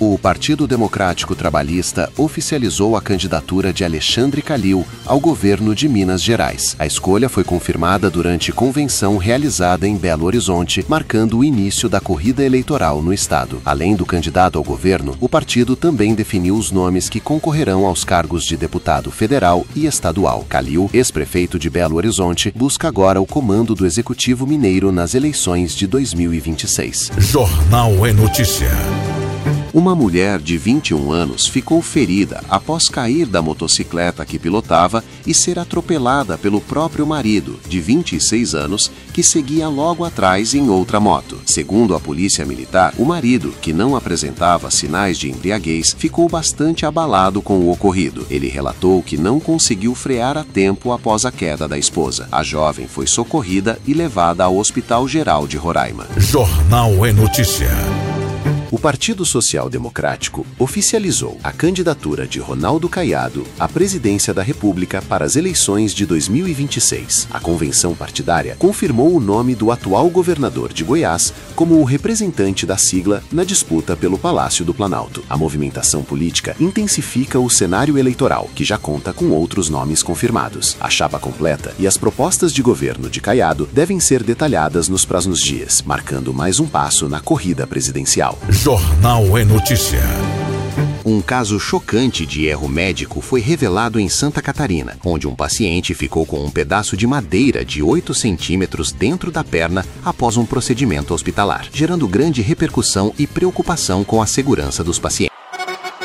O Partido Democrático Trabalhista oficializou a candidatura de Alexandre Calil ao governo de Minas Gerais. A escolha foi confirmada durante convenção realizada em Belo Horizonte, marcando o início da corrida eleitoral no estado. Além do candidato ao governo, o partido também definiu os nomes que concorrerão aos cargos de deputado federal e estadual. Calil, ex-prefeito de Belo Horizonte, busca agora o comando do Executivo Mineiro nas eleições de 2026. Jornal é Notícia. Uma mulher de 21 anos ficou ferida após cair da motocicleta que pilotava e ser atropelada pelo próprio marido, de 26 anos, que seguia logo atrás em outra moto. Segundo a polícia militar, o marido, que não apresentava sinais de embriaguez, ficou bastante abalado com o ocorrido. Ele relatou que não conseguiu frear a tempo após a queda da esposa. A jovem foi socorrida e levada ao Hospital Geral de Roraima. Jornal é Notícia. O Partido Social Democrático oficializou a candidatura de Ronaldo Caiado à presidência da República para as eleições de 2026. A convenção partidária confirmou o nome do atual governador de Goiás como o representante da sigla na disputa pelo Palácio do Planalto. A movimentação política intensifica o cenário eleitoral, que já conta com outros nomes confirmados. A chapa completa e as propostas de governo de Caiado devem ser detalhadas nos próximos dias, marcando mais um passo na corrida presidencial. Jornal é Notícia. Um caso chocante de erro médico foi revelado em Santa Catarina, onde um paciente ficou com um pedaço de madeira de 8 centímetros dentro da perna após um procedimento hospitalar, gerando grande repercussão e preocupação com a segurança dos pacientes.